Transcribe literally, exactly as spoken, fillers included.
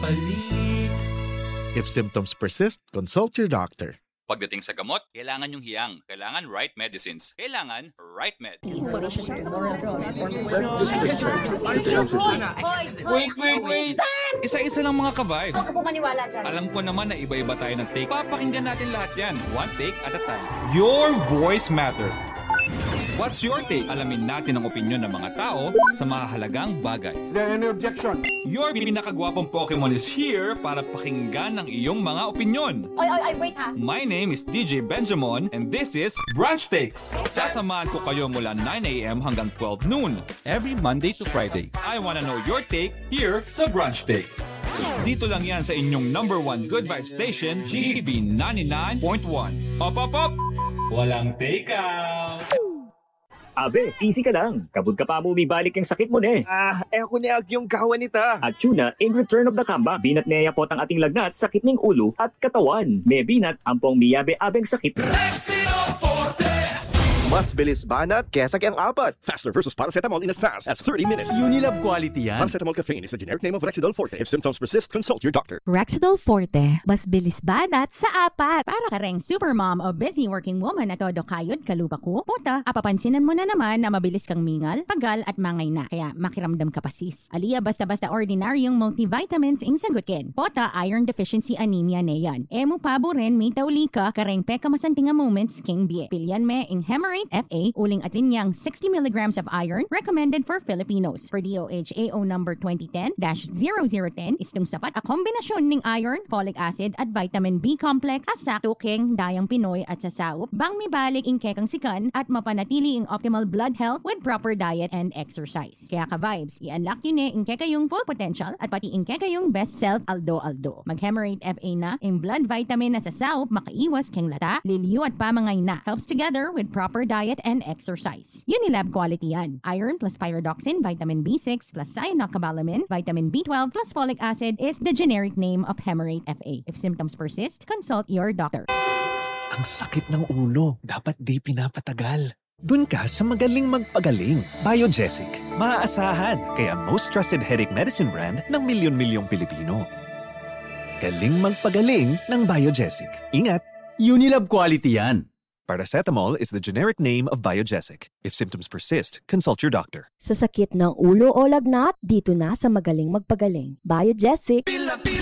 Palit. If symptoms persist, consult your doctor. Pagdating sa gamot, kailangan yung hiyang. Kailangan right medicines. Kailangan right med. Wait, wait, wait! Isa-isa lang mga ka-vibe. Huwag ka po maniwala dyan. Alam ko naman na iba-iba tayo ng take. Papakinggan natin lahat yan. One take at a time. Your voice matters. What's your take? Alamin natin ang opinion ng mga tao sa mahalagang bagay. Is there any objection? Your pinakagwapong Pokemon is here para pakinggan ang iyong mga opinion. Oy, oy, oy, wait ha. My name is D J Benjamin and this is Brunch Takes. Sasamahan ko kayo mula nine a m hanggang twelve noon every Monday to Friday. I wanna know your take here sa Brunch Takes. Dito lang yan sa inyong number one good vibe station, G B ninety-nine point one. Pop, pop, pop! Walang take out! Abe, easy ka lang. Kabud ka pa mo bibalik yung sakit mo ne. Ah, eh ako niag yung kawan nita. At tuna, in return of the comeback, binat niya po ang ating lagnat, sakit ng ulo at katawan. May binat, ampong miyabe-abeng sakit. Mas bilis banat kesa kayang apat. Faster versus paracetamol in as fast as thirty minutes. Unilab quality yan. Paracetamol caffeine is the generic name of Rexidol Forte. If symptoms persist, consult your doctor. Rexidol Forte, mas bilis banat sa apat. Para ka ring supermom o busy working woman na todo kayod kaluba ko, puta, apapansinan mo na naman na mabilis kang mingal, pagal at mangay na. Kaya makiramdam ka pa sis. Aliya basta-basta ordinaryong multivitamins ing sagutkin. Pota, iron deficiency anemia na yan. Emu pabo rin, may tauli ka, kareng peka masantinga moments king bie. Pilyan me ing hemorrhage F A, uling at linyang sixty milligrams of iron, recommended for Filipinos. For D O H A O number twenty ten dash zero zero one zero, istong sapat a kombinasyon ng iron, folic acid at vitamin B complex at sakto king dayang Pinoy at sasaup, bang mibalik ing kekang sikan at mapanatili ing optimal blood health with proper diet and exercise. Kaya ka-vibes, i-unlock yun eh ing kekayong full potential at pati ing kekayong best self aldo-aldo. Mag-Hemorrhate F A na, ing blood vitamin na sasaup, makaiwas keng lata, liliw at pamangay na. Helps together with proper diet and exercise. Unilab quality yan. Iron plus pyridoxine, vitamin B six plus cyanocobalamin, vitamin B twelve plus folic acid is the generic name of Hemorrhate F A. If symptoms persist, consult your doctor. Ang sakit ng ulo, dapat di pinapatagal. Dun ka sa magaling magpagaling. Biogesic. Maaasahan, kaya most trusted headache medicine brand ng milyon-milyong Pilipino. Galing magpagaling ng Biogesic. Ingat! Unilab quality yan. Paracetamol is the generic name of Biogesic. If symptoms persist, consult your doctor. Sa sakit ng ulo o lagnat, dito na sa magaling magpagaling. Biogesic.